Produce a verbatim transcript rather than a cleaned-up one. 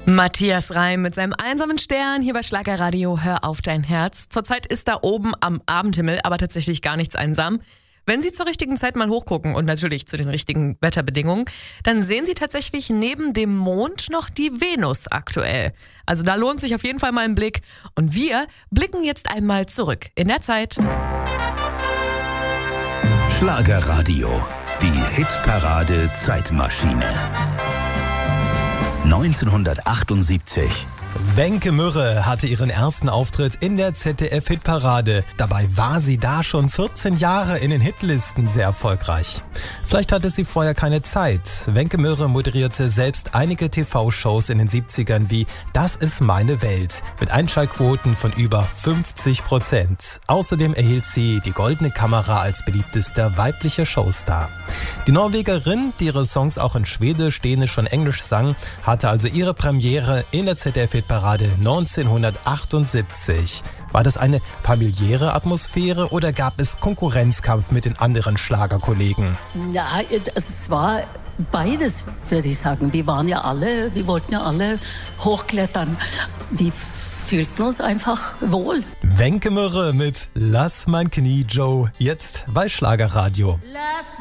Matthias Reim mit seinem einsamen Stern hier bei Schlagerradio Hör auf dein Herz. Zurzeit ist da oben am Abendhimmel aber tatsächlich gar nichts einsam. Wenn Sie zur richtigen Zeit mal hochgucken und natürlich zu den richtigen Wetterbedingungen, dann sehen Sie tatsächlich neben dem Mond noch die Venus aktuell. Also da lohnt sich auf jeden Fall mal ein Blick. Und wir blicken jetzt einmal zurück in der Zeit. Schlagerradio, die Hitparade Zeitmaschine. neunzehnhundertachtundsiebzig. Wenke Mürre hatte ihren ersten Auftritt in der Z D F-Hitparade. Dabei war sie da schon vierzehn Jahre in den Hitlisten sehr erfolgreich. Vielleicht hatte sie vorher keine Zeit. Wenke Mürre moderierte selbst einige T V-Shows in den siebzigern wie Das ist meine Welt mit Einschaltquoten von über fünfzig Prozent. Außerdem erhielt sie die Goldene Kamera als beliebtester weiblicher Showstar. Die Norwegerin, die ihre Songs auch in Schwedisch, Dänisch und Englisch sang, hatte also ihre Premiere in der Z D F-Hitparade neunzehnhundertachtundsiebzig. War das eine familiäre Atmosphäre oder gab es Konkurrenzkampf mit den anderen Schlagerkollegen? Ja, es war beides, würde ich sagen. Wir waren ja alle, wir wollten ja alle hochklettern. Wir fühlten uns einfach wohl. Wenke Mürre mit Lass mein Knie, Joe, jetzt bei Schlagerradio. Lass